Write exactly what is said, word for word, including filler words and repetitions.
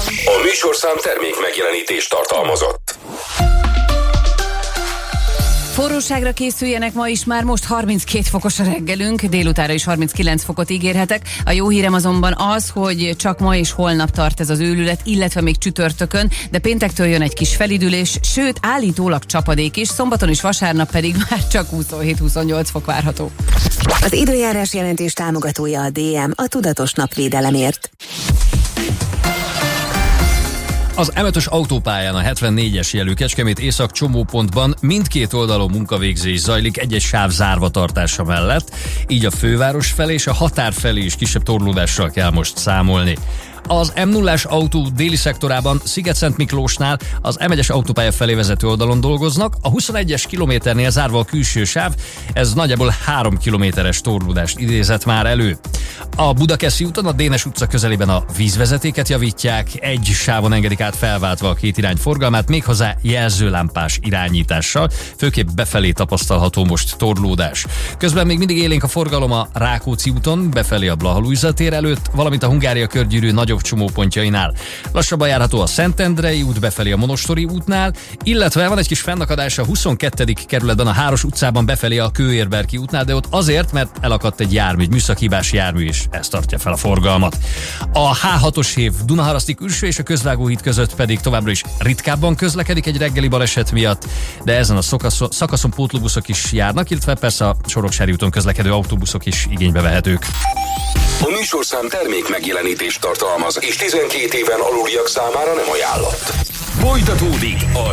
A műsorszám termék megjelenítést tartalmazott. Forróságra készüljenek, ma is már most harminckét fokos a reggelünk, délutára is harminckilenc fokot ígérhetek. A jó hírem azonban az, hogy csak ma és holnap tart ez az őrület, illetve még csütörtökön, de péntektől jön egy kis felidülés, sőt állítólag csapadék is, szombaton és vasárnap pedig már csak huszonhét-huszonnyolc fok várható. Az időjárás jelentés támogatója a dé em, a tudatos napvédelemért. Az em ötös autópályán a hetvennégyes jelű Kecskemét észak csomópontban mindkét oldalon munkavégzés zajlik egy-egy sáv zárva tartása mellett, így a főváros felé és a határ felé is kisebb torlódással kell most számolni. Az em nullás autó déli szektorában Sziget-Szent Miklósnál az em egyes autópálya felé vezető oldalon dolgoznak, a huszonegyes kilométernél zárva a külső sáv, ez nagyjából három kilométeres torlódást idézett már elő. A Budakeszi úton a Dénes utca közelében a vízvezetéket javítják, egy sávon engedik át felváltva a két irány forgalmát, méghozzá jelzőlámpás irányítással, főképp befelé tapasztalható most torlódás. Közben még mindig élénk a forgalom a Rákóczi úton, befelé a Blaha-Lujza tér előtt, valamint a Hungária körgyűrű nagyobb csomópontjainál. Lassabban járható a Szentendrei út befelé a Monostori útnál, illetve van egy kis fennakadás a huszonkettő kerületben a Háros utcában befelé a Kőérberki útnál, de ott azért, mert elakadt egy jármű, egy műszakhibás jármű, és ez tartja fel a forgalmat. A há hatos hév Dunaharaszti külső és a Közvágóhíd között pedig továbbra is ritkábban közlekedik egy reggeli baleset miatt, de ezen a szakaszon, szakaszon pótlóbuszok is járnak, illetve persze a Soroksári úton közlekedő autóbuszok is igénybe vehetők. A műsorszám termék megjelenítést tartalmaz, és tizenkét éven aluliak számára nem ajánlott. Folytatódik a